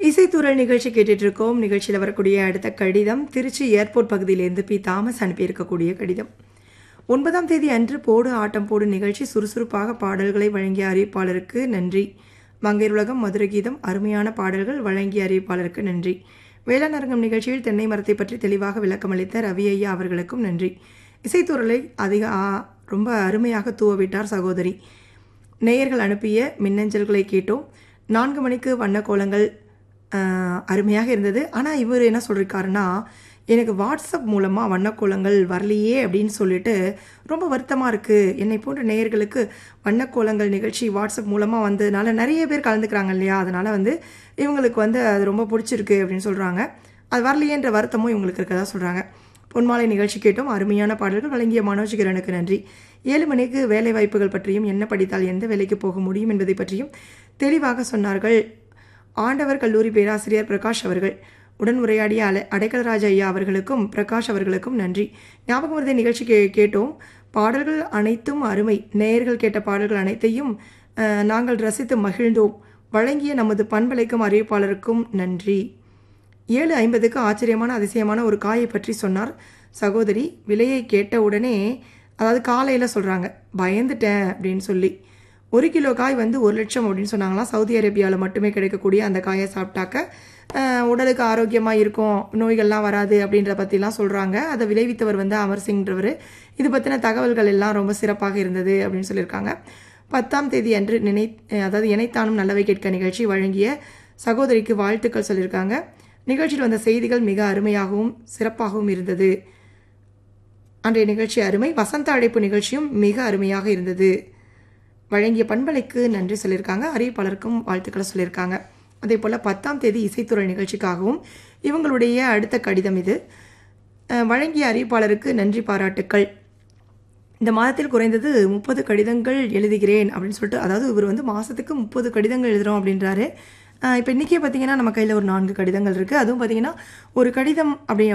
இசைத்தூரல் நிகழ்ச்சி கேட்டுட்டு இருக்கோம். நிகழ்ச்சியில் வரக்கூடிய அடுத்த கடிதம் திருச்சி ஏர்போர்ட் பகுதியிலேருந்து பி தாமஸ் அனுப்பியிருக்கக்கூடிய கடிதம். 9ஆம் தேதி அன்று போடு ஆட்டம் போடு நிகழ்ச்சி சுறுசுறுப்பாக பாடல்களை வழங்கிய அறிவிப்பாளருக்கு நன்றி. மங்கையர் உலகம் மதுரை கீதம் அருமையான பாடல்கள் வழங்கிய அறிவிப்பாளருக்கு நன்றி. வேளாண் அரங்கம் நிகழ்ச்சியில் தென்னை மரத்தை பற்றி தெளிவாக விளக்கமளித்த ரவி ஐயா அவர்களுக்கும் நன்றி. இசைத்தூரலை ரொம்ப அருமையாக தூவவிட்டார் சகோதரி. நேயர்கள் அனுப்பிய மின்னஞ்சல்களை கேட்டோம். 4 மணிக்கு வண்ணக்கோலங்கள் அருமையாக இருந்தது. ஆனால் இவர் என்ன சொல்லியிருக்காருன்னா, எனக்கு வாட்ஸ்அப் மூலமாக வண்ணக்கோலங்கள் வரலையே அப்படின்னு சொல்லிட்டு ரொம்ப வருத்தமாக இருக்குது. என்னை போன்ற நேயர்களுக்கு வண்ணக்கோலங்கள் நிகழ்ச்சி வாட்ஸ்அப் மூலமாக வந்ததுனால நிறைய பேர் கலந்துக்கிறாங்க இல்லையா, அதனால் இவங்களுக்கு அது ரொம்ப பிடிச்சிருக்கு அப்படின்னு சொல்கிறாங்க. அது வரலையேன்ற வருத்தமும் இவங்களுக்கு இருக்கதா சொல்கிறாங்க. பொன்மாலை நிகழ்ச்சி கேட்டோம். அருமையான பாடல்கள் வழங்கிய மனோஜ் கிரனுக்கு நன்றி. 7 மணிக்கு வேலை வாய்ப்புகள் பற்றியும் என்ன படித்தால் எந்த வேலைக்கு போக முடியும் என்பதை பற்றியும் தெளிவாக சொன்னார்கள் ஆண்டவர் கல்லூரி பேராசிரியர் பிரகாஷ் அவர்கள். உடன் உரையாடிய அடைக்கலராஜ ஐயா அவர்களுக்கும் பிரகாஷ் அவர்களுக்கும் நன்றி. ஞாபகம் வருதை நிகழ்ச்சி கேட்டோம். பாடல்கள் அனைத்தும் அருமை. நேயர்கள் கேட்ட பாடல்கள் அனைத்தையும் நாங்கள் ரசித்து மகிழ்ந்தோம். வழங்கிய நமது பண்பலைக்கும் அறிவிப்பாளருக்கும் நன்றி. 7:50க்கு ஆச்சரியமான அதிசயமான ஒரு காயை பற்றி சொன்னார் சகோதரி. விலையை கேட்ட உடனே, அதாவது காலையில் சொல்கிறாங்க, பயந்துட்டேன் அப்படின்னு சொல்லி. 1 கிலோ காய் 1 லட்சம் அப்படின்னு சொன்னாங்களாம். சவுதி அரேபியாவில் மட்டுமே கிடைக்கக்கூடிய அந்த காயை சாப்பிட்டாக்க உடலுக்கு ஆரோக்கியமாக இருக்கும், நோய்கள்லாம் வராது அப்படின்ற பற்றிலாம் சொல்கிறாங்க. அதை விளைவித்தவர் அமர் சிங்ன்றவர். இது பற்றின தகவல்கள் எல்லாம் ரொம்ப சிறப்பாக இருந்தது அப்படின்னு சொல்லியிருக்காங்க. 10ஆம் தேதி அன்று இணைத்தானும் நல்லவை கேட்க நிகழ்ச்சி வழங்கிய சகோதரிக்கு வாழ்த்துக்கள் சொல்லியிருக்காங்க. நிகழ்ச்சியில் வந்த செய்திகள் மிக அருமையாகவும் சிறப்பாகவும் இருந்தது. அன்றைய நிகழ்ச்சி அருமை. வசந்த அழைப்பு நிகழ்ச்சியும் மிக அருமையாக இருந்தது. வழங்கிய பண்பலைக்கு நன்றி சொல்லியிருக்காங்க. அறிவிப்பாளருக்கும் வாழ்த்துக்களை சொல்லியிருக்காங்க. அதே போல் 10ஆம் தேதி இசைத்துறை நிகழ்ச்சிக்காகவும் இவங்களுடைய அடுத்த கடிதம் இது. வழங்கிய அறிவிப்பாளருக்கு நன்றி பாராட்டுக்கள். இந்த மாதத்தில் குறைந்தது 30 கடிதங்கள் எழுதுகிறேன் அப்படின்னு சொல்லிட்டு, அதாவது இவர் மாதத்துக்கு 30 கடிதங்கள் எழுதுகிறோம் அப்படின்றாரு. இப்போ இன்றைக்கே பார்த்தீங்கன்னா நம்ம கையில் ஒரு 4 கடிதங்கள் இருக்குது. அதுவும் பார்த்தீங்கன்னா ஒரு கடிதம்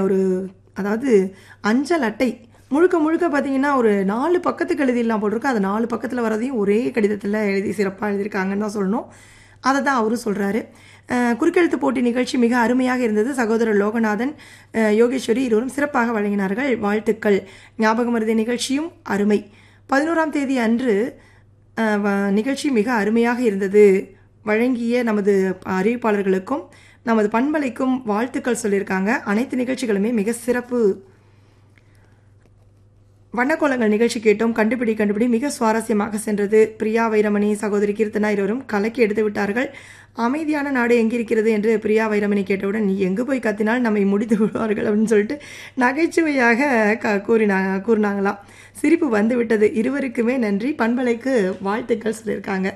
அதாவது அஞ்சல் அட்டை முழுக்க பார்த்தீங்கன்னா ஒரு 4 பக்கத்துக்கு எழுதிடலாம் போட்டிருக்கு. அது 4 பக்கத்தில் வரதையும் ஒரே கடிதத்தில் எழுதி சிறப்பாக எழுதியிருக்காங்கன்னு தான் சொல்லணும். அதை தான் அவரும் சொல்கிறாரு. குறுக்கெழுத்து போட்டி நிகழ்ச்சி மிக அருமையாக இருந்தது. சகோதரர் லோகநாதன், யோகேஸ்வரி இருவரும் சிறப்பாக வழங்கினார்கள். வாழ்த்துக்கள். ஞாபகம் மருதி நிகழ்ச்சியும் அருமை. 11ஆம் தேதி அன்று நிகழ்ச்சி மிக அருமையாக இருந்தது. வழங்கிய நமது அறிவிப்பாளர்களுக்கும் நமது பண்பலைக்கும் வாழ்த்துக்கள் சொல்லியிருக்காங்க. அனைத்து நிகழ்ச்சிகளுமே மிக சிறப்பு. வண்ணக்கோலங்கள் நிகழ்ச்சி கேட்டோம். கண்டுபிடி மிக சுவாரஸ்யமாக சென்றது. பிரியா வைரமணி, சகோதரி கீர்த்தனா இருவரும் கலக்கி எடுத்து விட்டார்கள். அமைதியான நாடு எங்கிருக்கிறது என்று பிரியா வைரமணி கேட்டவுடன், நீ எங்கு போய் கத்தினால் நம்மை முடித்து விடுவார்கள் அப்படின்னு சொல்லிட்டு நகைச்சுவையாக கூறினாங்களாம். சிரிப்பு வந்து விட்டது. இருவருக்குமே நன்றி. பண்பலைக்கு வாழ்த்துக்கள் சொல்லியிருக்காங்க.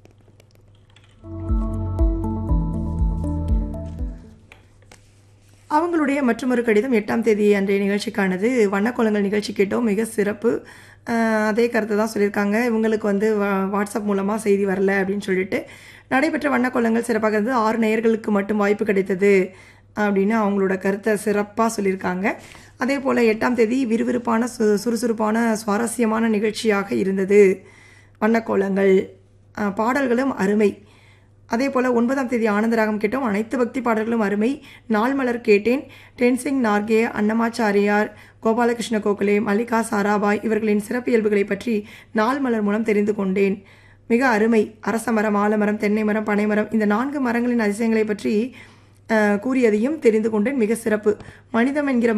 அவங்களுடைய மற்றொரு கடிதம் 8ஆம் தேதி அன்றைய நிகழ்ச்சிக்கானது. வண்ணக்கோலங்கள் நிகழ்ச்சி கேட்டோம், மிக சிறப்பு. அதே கருத்தை தான் சொல்லியிருக்காங்க. இவங்களுக்கு வாட்ஸ்அப் மூலமாக செய்தி வரல அப்படின்னு சொல்லிட்டு. நடைபெற்ற வண்ணக்கோலங்கள் சிறப்பாக இருந்தது. 6 நேயர்களுக்கு மட்டும் வாய்ப்பு கிடைத்தது அப்படின்னு அவங்களோட கருத்தை சிறப்பாக சொல்லியிருக்காங்க. அதே போல் 8ஆம் தேதி விறுவிறுப்பான சுறுசுறுப்பான சுவாரஸ்யமான நிகழ்ச்சியாக இருந்தது. வண்ணக்கோலங்கள் பாடல்களும் அருமை. அதே போல் 9ஆம் தேதி ஆனந்தராகம் கேட்டோம். அனைத்து பக்தி பாடல்களும் அருமை. நாள் மலர் கேட்டேன். டென்சிங் நார்கே, அன்னமாச்சாரியார், கோபாலகிருஷ்ண கோகலே, மல்லிகா சாராபாய் இவர்களின் சிறப்பியல்புகளை பற்றி நாள் மலர் மூலம் தெரிந்து கொண்டேன். மிக அருமை. அரசமரம், ஆலமரம், தென்னை மரம், பனைமரம் இந்த 4 மரங்களின் அதிசயங்களை பற்றி கூறியதையும் தெரிந்து கொண்டேன். மிக சிறப்பு. மனிதம் என்கிற